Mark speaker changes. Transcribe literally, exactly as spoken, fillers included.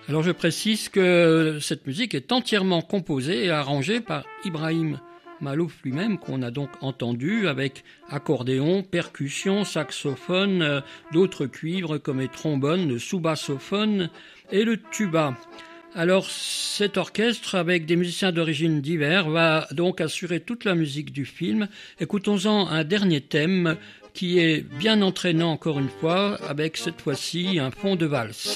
Speaker 1: Alors je précise que cette musique est entièrement composée et arrangée par Ibrahim Malouf lui-même, qu'on a donc entendu avec accordéon, percussion, saxophone, euh, d'autres cuivres comme les trombones, le sous-bassophone et le tuba. Alors cet orchestre, avec des musiciens d'origine divers, va donc assurer toute la musique du film. Écoutons-en un dernier thème qui est bien entraînant encore une fois, avec cette fois-ci un fond de valse.